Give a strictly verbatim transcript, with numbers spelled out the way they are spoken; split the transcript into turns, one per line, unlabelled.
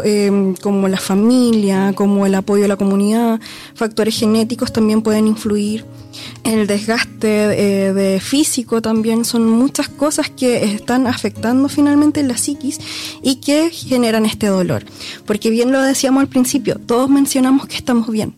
eh, como la familia, como el apoyo a la comunidad, factores genéticos también pueden influir, el desgaste eh, de físico también, son muchas cosas que están afectando finalmente la psiquis y que generan este dolor. Porque bien lo decíamos al principio, todos mencionamos que estamos bien,